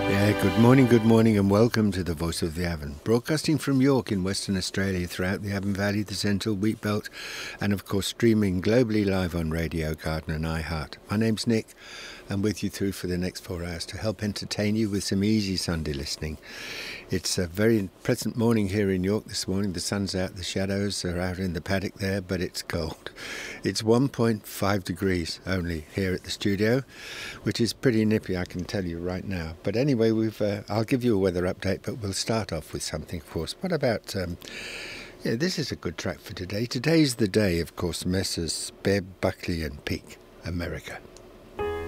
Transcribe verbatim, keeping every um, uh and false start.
Yeah, good morning, good morning, and welcome to the Voice of the Avon, broadcasting from York in Western Australia, throughout the Avon Valley, the Central Wheat Belt, and of course streaming globally live on Radio Garden and iHeart. My name's Nick. I'm with you through for the next four hours to help entertain you with some easy Sunday listening. It's a very pleasant morning here in York this morning. The sun's out, the shadows are out in the paddock there, but it's cold. It's one point five degrees only here at the studio, which is pretty nippy, I can tell you right now. But anyway, we've uh, I'll give you a weather update, but we'll start off with something, of course. What about... Um, yeah, this is a good track for today. Today's the day, of course, Messrs. Bebb, Buckley and Peak, America.